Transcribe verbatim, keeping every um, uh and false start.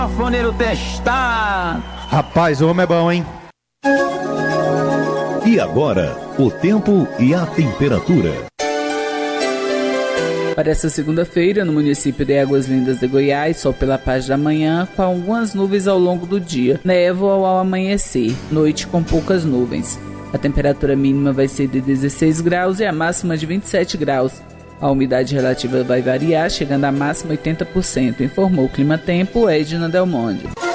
Sanfoneiro testado. Rapaz, o homem é bom, hein? E agora, o tempo e a temperatura. Para essa segunda-feira, no município de Águas Lindas de Goiás, sol pela parte da manhã, com algumas nuvens ao longo do dia. Névoa ao amanhecer, noite com poucas nuvens. A temperatura mínima vai ser de dezesseis graus e a máxima de vinte e sete graus. A umidade relativa vai variar, chegando à máxima oitenta por cento, informou o Clima Tempo Edna Del Monte.